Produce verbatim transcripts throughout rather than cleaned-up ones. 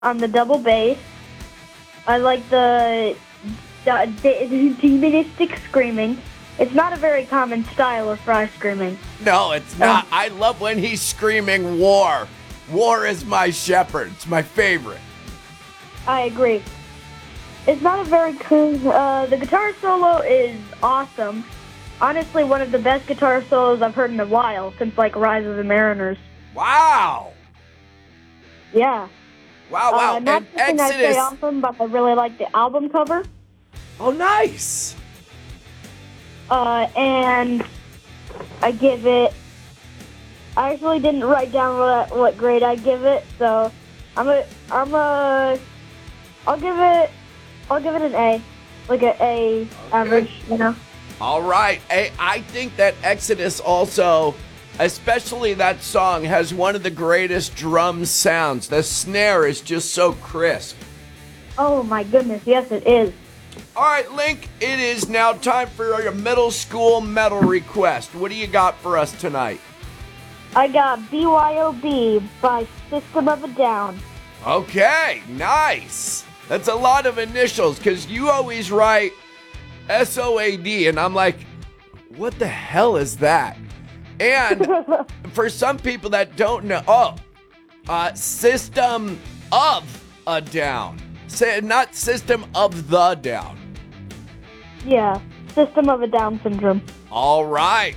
on the double bass. I like the, the, the demonistic screaming. It's not a very common style of Fry screaming. No, it's not. Um, I love when he's screaming war. War is my shepherd. It's my favorite. I agree. It's not a very cool. Uh, the guitar solo is awesome. Honestly, one of the best guitar solos I've heard in a while since like Rise of the Mariners. Wow. Yeah. Wow, wow. Uh, not And something I say Exodus. often, but I really like the album cover. Oh, nice. Uh, and I give it. I actually didn't write down what what grade I give it, so I'm a I'm a. I'll give it. I'll give it an A, like a A average, you know. All right. Hey, I think that Exodus also, especially that song, has one of the greatest drum sounds. The snare is just so crisp. Oh my goodness, yes it is. All right, Link, it is now time for your middle school metal request. What do you got for us tonight? I got B Y O B by System of a Down. Okay, nice. That's a lot of initials because you always write S O A D, and I'm like, what the hell is that? And for some people that don't know, oh, uh, System of a Down. Say, not System of the Down. Yeah, System of a Down syndrome. All right.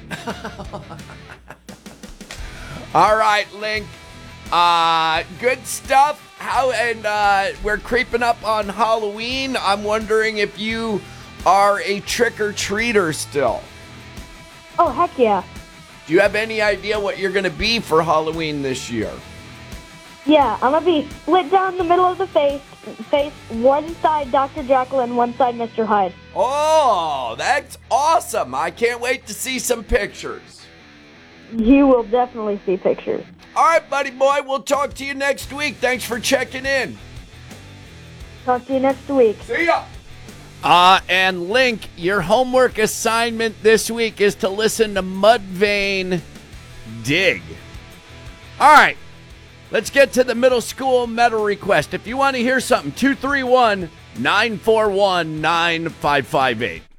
All right, Link. Uh, good stuff. How and uh, we're creeping up on Halloween. I'm wondering if you are a trick-or-treater still. Oh heck yeah. Do you have any idea what you're going to be for Halloween this year? Yeah, I'm gonna be split down the middle of the face, face one side Doctor Jekyll and one side Mister Hyde. Oh, that's awesome. I can't wait to see some pictures. You will definitely see pictures. All right, buddy boy, we'll talk to you next week. Thanks for checking in. Talk to you next week. See ya. Uh, and Link, your homework assignment this week is to listen to Mudvayne Dig. All right, let's get to the middle school metal request. If you want to hear something, two three one, nine four one, nine five five eight.